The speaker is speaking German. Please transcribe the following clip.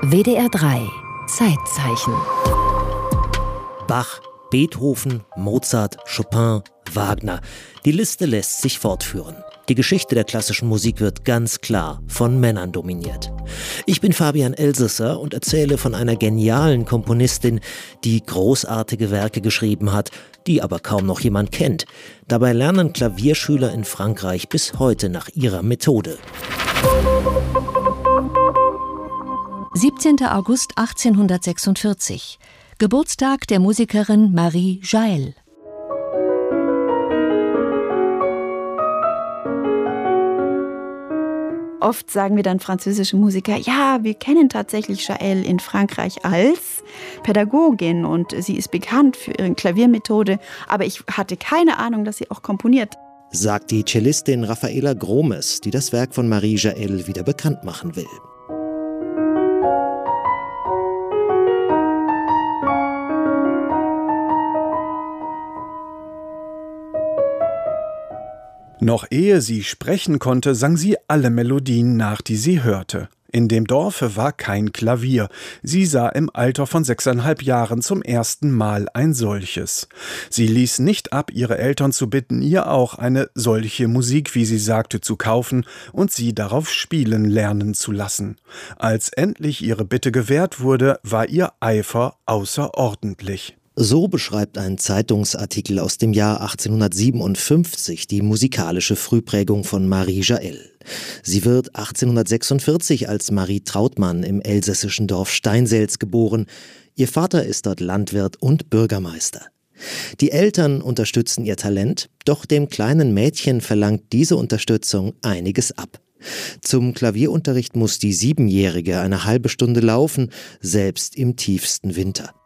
WDR 3 Zeitzeichen. Bach, Beethoven, Mozart, Chopin, Wagner. Die Liste lässt sich fortführen. Die Geschichte der klassischen Musik wird ganz klar von Männern dominiert. Ich bin Fabian Elsesser und erzähle von einer genialen Komponistin, die großartige Werke geschrieben hat, die aber kaum noch jemand kennt. Dabei lernen Klavierschüler in Frankreich bis heute nach ihrer Methode. 17. August 1846. Geburtstag der Musikerin Marie Jaël. Oft sagen wir dann französische Musiker, ja, wir kennen tatsächlich Jaël in Frankreich als Pädagogin und sie ist bekannt für ihre Klaviermethode, aber ich hatte keine Ahnung, dass sie auch komponiert. Sagt die Cellistin Rafaela Gromes, die das Werk von Marie Jaël wieder bekannt machen will. Noch ehe sie sprechen konnte, sang sie alle Melodien nach, die sie hörte. In dem Dorfe war kein Klavier. Sie sah im Alter von 6,5 Jahren zum ersten Mal ein solches. Sie ließ nicht ab, ihre Eltern zu bitten, ihr auch eine solche Musik, wie sie sagte, zu kaufen und sie darauf spielen lernen zu lassen. Als endlich ihre Bitte gewährt wurde, war ihr Eifer außerordentlich. So beschreibt ein Zeitungsartikel aus dem Jahr 1857 die musikalische Frühprägung von Marie Jaël. Sie wird 1846 als Marie Trautmann im elsässischen Dorf Steinselz geboren. Ihr Vater ist dort Landwirt und Bürgermeister. Die Eltern unterstützen ihr Talent, doch dem kleinen Mädchen verlangt diese Unterstützung einiges ab. Zum Klavierunterricht muss die 7-Jährige eine halbe Stunde laufen, selbst im tiefsten Winter.